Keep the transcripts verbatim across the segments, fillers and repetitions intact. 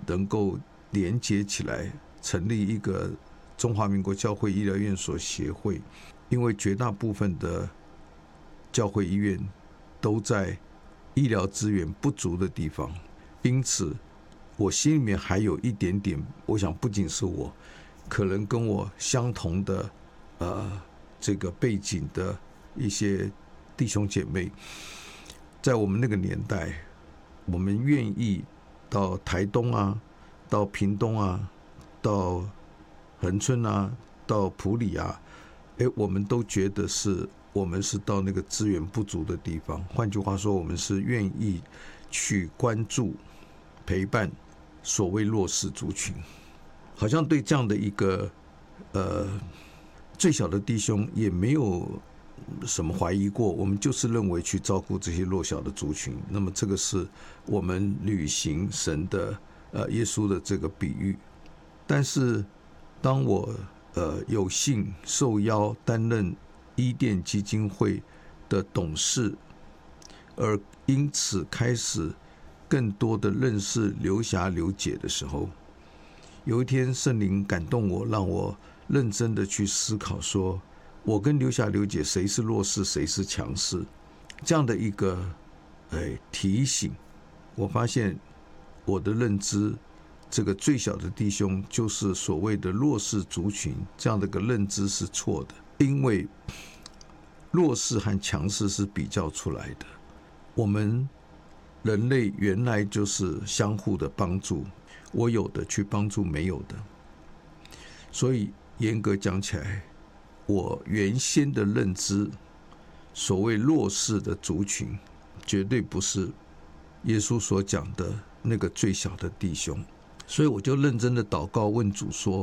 能够连接起来，成立一个中华民国教会医疗院所协会。因为绝大部分的教会医院都在医疗资源不足的地方，因此我心里面还有一点点，我想不仅是我，可能跟我相同的呃这个背景的一些弟兄姐妹，在我们那个年代，我们愿意到台东啊，到屏东啊，到恒春啊，到埔里啊，哎，我们都觉得是我们是到那个资源不足的地方。换句话说，我们是愿意去关注、陪伴所谓弱势族群。好像对这样的一个呃最小的弟兄也没有什么怀疑过，我们就是认为去照顾这些弱小的族群。那么这个是我们履行神的呃耶稣的这个比喻。但是当我呃有幸受邀担任伊甸基金会的董事，而因此开始更多的认识刘霞刘姐的时候，有一天圣灵感动我，让我认真的去思考说，我跟刘霞刘姐谁是弱势谁是强势，这样的一个、哎、提醒，我发现我的认知，这个最小的弟兄就是所谓的弱势族群，这样的一个认知是错的。因为弱势和强势是比较出来的，我们人类原来就是相互的帮助，我有的去帮助没有的。所以严格讲起来，我原先的认知，所谓弱势的族群，绝对不是耶稣所讲的那个最小的弟兄。所以我就认真的祷告问主说，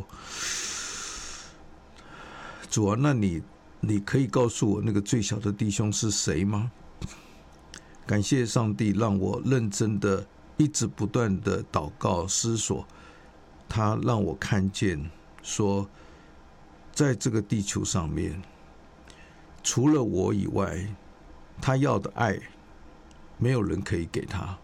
主啊，那你你可以告诉我那个最小的弟兄是谁吗？感谢上帝让我认真的一直不断的祷告思索，他让我看见说，在这个地球上面，除了我以外，他要的爱没有人可以给他，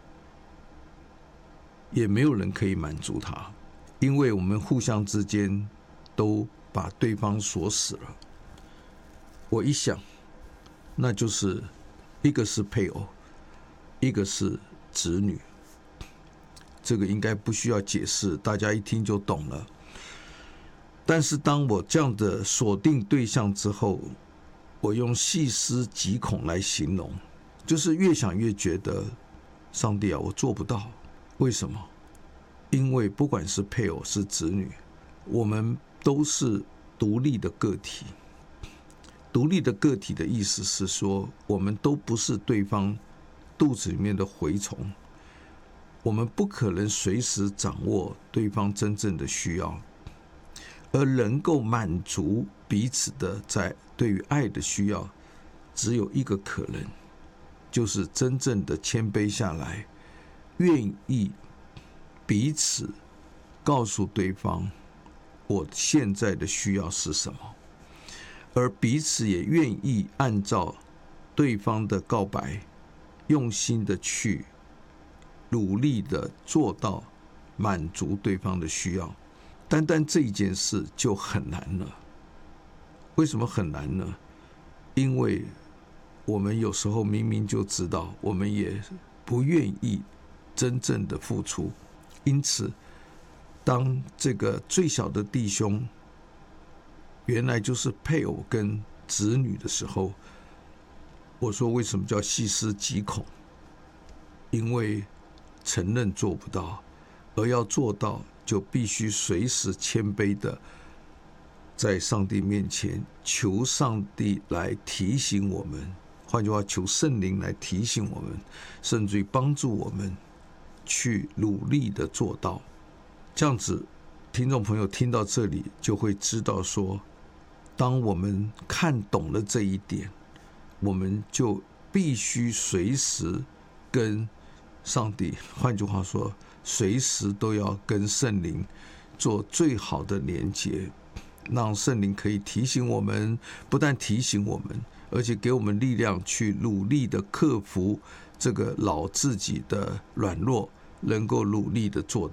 也没有人可以满足他，因为我们互相之间都把对方锁死了。我一想，那就是一个是配偶，一个是子女，这个应该不需要解释，大家一听就懂了。但是当我这样的锁定对象之后，我用细思极恐来形容，就是越想越觉得，上帝啊，我做不到。为什么？因为不管是配偶是子女，我们都是独立的个体。独立的个体的意思是说，我们都不是对方肚子里面的蛔虫，我们不可能随时掌握对方真正的需要，而能够满足彼此的在对于爱的需要，只有一个可能，就是真正的谦卑下来，愿意彼此告诉对方我现在的需要是什么，而彼此也愿意按照对方的告白，用心的去努力的做到满足对方的需要。单单这一件事就很难了。为什么很难呢？因为我们有时候明明就知道，我们也不愿意真正的付出。因此当这个最小的弟兄原来就是配偶跟子女的时候，我说为什么叫细思极恐？因为承认做不到，而要做到就必须随时谦卑的在上帝面前求上帝来提醒我们，换句话求圣灵来提醒我们，甚至于帮助我们去努力的做到。这样子听众朋友听到这里就会知道说，当我们看懂了这一点，我们就必须随时跟上帝，换句话说，随时都要跟圣灵做最好的连结，让圣灵可以提醒我们，不但提醒我们，而且给我们力量去努力的克服这个老自己的软弱，能够努力的做